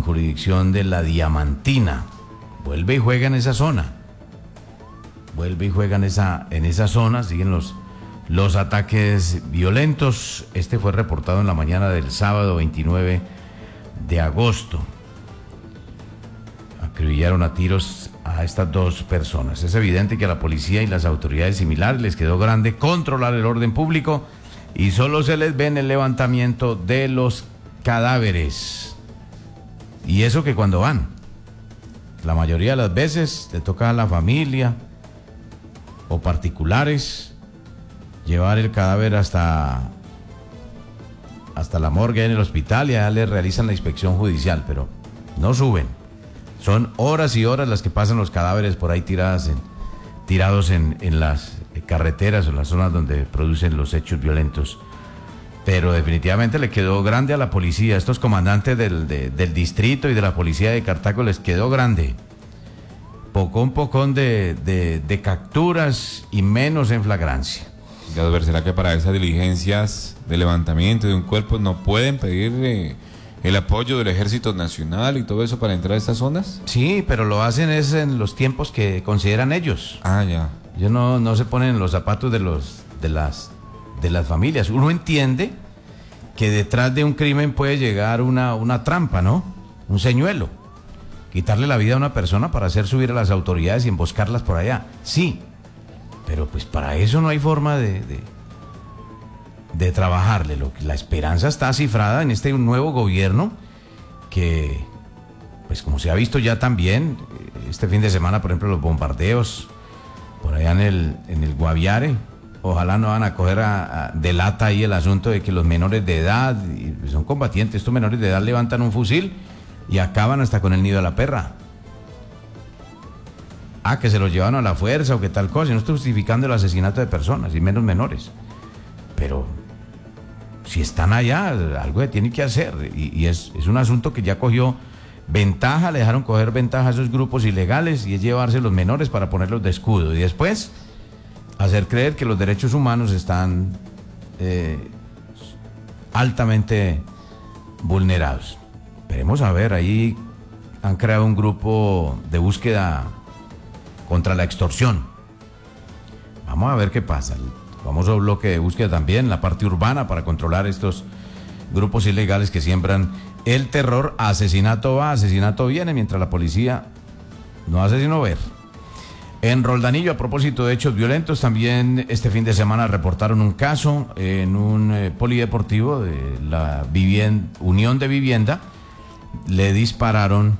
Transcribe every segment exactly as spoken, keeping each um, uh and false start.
jurisdicción de La Diamantina. Vuelve y juega en esa zona. Vuelve y juega en esa, en esa zona. Siguen los, los ataques violentos. Este fue reportado en la mañana del sábado veintinueve de agosto. Acribillaron a tiros a estas dos personas. Es evidente que a la policía y las autoridades similares les quedó grande controlar el orden público y solo se les ve en el levantamiento de los cadáveres. Y eso que cuando van, la mayoría de las veces le toca a la familia o particulares llevar el cadáver hasta, hasta la morgue en el hospital y allá le realizan la inspección judicial, pero no suben. Son horas y horas las que pasan los cadáveres por ahí tiradas en, tirados en, en las carreteras o en las zonas donde producen los hechos violentos. Pero definitivamente le quedó grande a la policía. Estos comandantes del, de, del distrito y de la policía de Cartago les quedó grande. Pocón, pocón de, de, de capturas y menos en flagrancia. Gadver, ¿será que para esas diligencias de levantamiento de un cuerpo no pueden pedir eh, el apoyo del Ejército Nacional y todo eso para entrar a estas zonas? Sí, pero lo hacen es en los tiempos que consideran ellos. Ah, ya. Ellos no, no se ponen en los zapatos de, los, de, las, de las familias. Uno entiende que detrás de un crimen puede llegar una, una trampa, ¿no? Un señuelo. Quitarle la vida a una persona para hacer subir a las autoridades y emboscarlas por allá. Sí, pero pues para eso no hay forma de, de, de trabajarle. Lo, la esperanza está cifrada en este nuevo gobierno que, pues como se ha visto ya también, este fin de semana, por ejemplo, los bombardeos por allá en el, en el Guaviare. Ojalá no van a coger a, a, de lata ahí el asunto de que los menores de edad, y son combatientes, estos menores de edad levantan un fusil y acaban hasta con el nido de la perra. Ah, que se los llevaron a la fuerza o que tal cosa. No estoy justificando el asesinato de personas, y menos menores. Pero si están allá, algo se tiene que hacer. Y, y es, es un asunto que ya cogió ventaja, le dejaron coger ventaja a esos grupos ilegales y es llevarse los menores para ponerlos de escudo. Y después hacer creer que los derechos humanos están eh, altamente vulnerados. Esperemos a ver, ahí han creado un grupo de búsqueda contra la extorsión. Vamos a ver qué pasa. El famoso bloque de búsqueda también en la parte urbana para controlar estos grupos ilegales que siembran el terror. Asesinato va, asesinato viene, mientras la policía no hace sino ver. En Roldanillo, a propósito de hechos violentos, también este fin de semana reportaron un caso en un eh, polideportivo de la vivienda, Unión de Vivienda. Le dispararon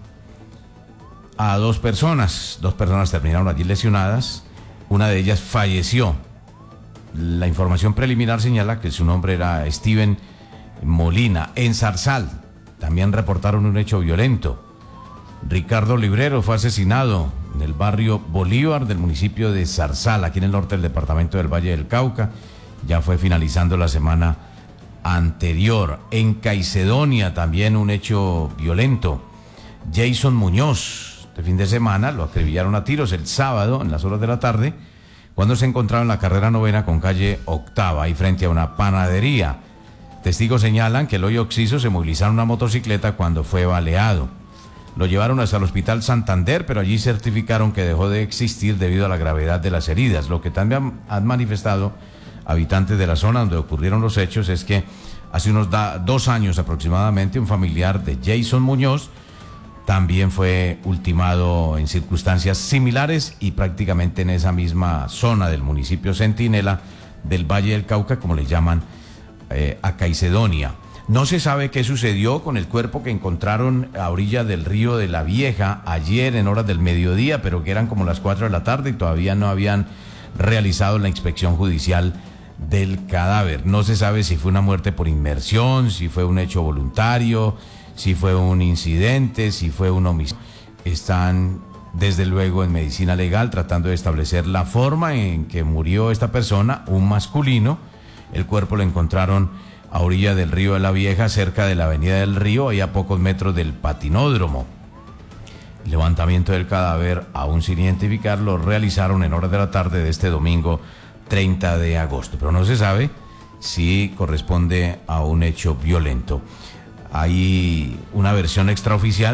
a dos personas. Dos personas terminaron allí lesionadas. Una de ellas falleció. La información preliminar señala que su nombre era Steven Molina. En Zarzal también reportaron un hecho violento. Ricardo Librero fue asesinado en el barrio Bolívar del municipio de Zarzal, aquí en el norte del departamento del Valle del Cauca. Ya fue finalizando la semana anterior. En Caicedonia también un hecho violento. Jason Muñoz, este fin de semana lo acribillaron a tiros el sábado en las horas de la tarde cuando se encontraba en la carrera novena con calle Octava, ahí frente a una panadería. Testigos señalan que el hoyo Oxiso se movilizaron una motocicleta cuando fue baleado. Lo llevaron hasta el Hospital Santander, pero allí certificaron que dejó de existir debido a la gravedad de las heridas. Lo que también han manifestado habitantes de la zona donde ocurrieron los hechos es que hace unos da, dos años aproximadamente un familiar de Jason Muñoz también fue ultimado en circunstancias similares y prácticamente en esa misma zona del municipio Centinela del Valle del Cauca, como le llaman eh, a Caicedonia. No se sabe qué sucedió con el cuerpo que encontraron a orilla del río de la Vieja ayer en horas del mediodía, pero que eran como las cuatro de la tarde y todavía no habían realizado la inspección judicial del cadáver. No se sabe si fue una muerte por inmersión, si fue un hecho voluntario, si fue un incidente, si fue un homicidio. Están desde luego en medicina legal tratando de establecer la forma en que murió esta persona, un masculino. El cuerpo lo encontraron a orilla del río de la Vieja, cerca de la avenida del Río, ahí a pocos metros del patinódromo. El levantamiento del cadáver, aún sin identificar, lo realizaron en horas de la tarde de este domingo treinta de agosto, pero no se sabe si corresponde a un hecho violento. Hay una versión extraoficial